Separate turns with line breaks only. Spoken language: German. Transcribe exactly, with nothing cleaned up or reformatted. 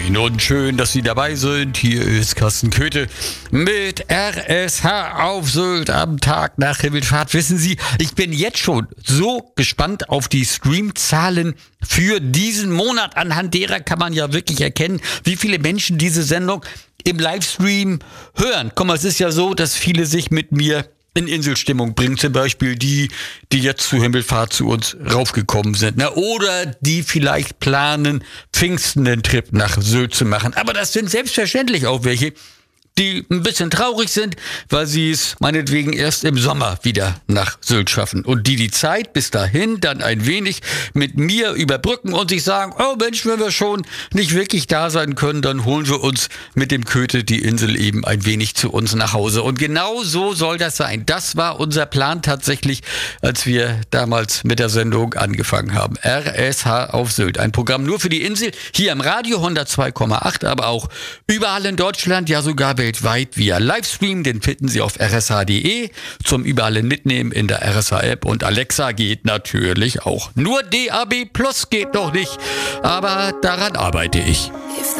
Moin und schön, dass Sie dabei sind. Hier ist Carsten Köthe mit R S H auf Sylt am Tag nach Himmelfahrt. Wissen Sie, ich bin jetzt schon so gespannt auf die Streamzahlen für diesen Monat. Anhand derer kann man ja wirklich erkennen, wie viele Menschen diese Sendung im Livestream hören. Komm, es ist ja so, dass viele sich mit mir in Inselstimmung bringen, zum Beispiel die, die jetzt zur Himmelfahrt zu uns raufgekommen sind, ne? Oder die vielleicht planen, Pfingsten den Trip nach Sylt zu machen. Aber das sind selbstverständlich auch welche, die ein bisschen traurig sind, weil sie es meinetwegen erst im Sommer wieder nach Sylt schaffen. Und die die Zeit bis dahin dann ein wenig mit mir überbrücken und sich sagen, oh Mensch, wenn wir schon nicht wirklich da sein können, dann holen wir uns mit dem Köthe die Insel eben ein wenig zu uns nach Hause. Und genau so soll das sein. Das war unser Plan tatsächlich, als wir damals mit der Sendung angefangen haben. R S H auf Sylt. Ein Programm nur für die Insel, hier im Radio hundertzwei Komma acht, aber auch überall in Deutschland, ja sogar weltweit via Livestream. Den finden Sie auf r s h punkt d e, zum überall mitnehmen in der R S H-App, und Alexa geht natürlich auch. Nur D A B Plus geht noch nicht, aber daran arbeite ich.